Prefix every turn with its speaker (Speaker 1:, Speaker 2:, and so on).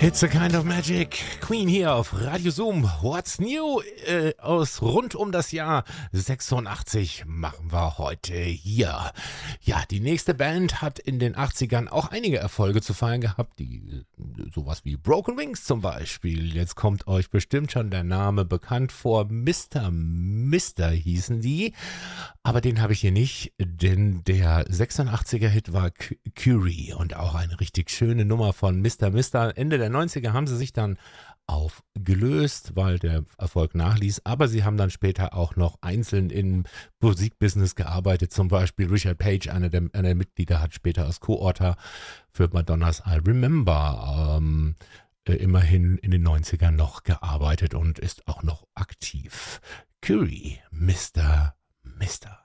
Speaker 1: It's a kind of magic. Queen hier auf Radio Zoom. What's new? Aus rund um das Jahr 86 machen wir heute hier. Ja, die nächste Band hat in den 80ern auch einige Erfolge zu feiern gehabt. Sowas wie Broken Wings zum Beispiel. Jetzt kommt euch bestimmt schon der Name bekannt vor. Mister hießen die. Aber den habe ich hier nicht, denn der 86er-Hit war Curie und auch eine richtig schöne Nummer von Mister. Ende der 90er haben sie sich dann aufgelöst, weil der Erfolg nachließ, aber sie haben dann später auch noch einzeln im Musikbusiness gearbeitet, zum Beispiel Richard Page, einer der Mitglieder, hat später als Co-Autor für Madonnas I Remember immerhin in den 90ern noch gearbeitet und ist auch noch aktiv. Curie, Mister.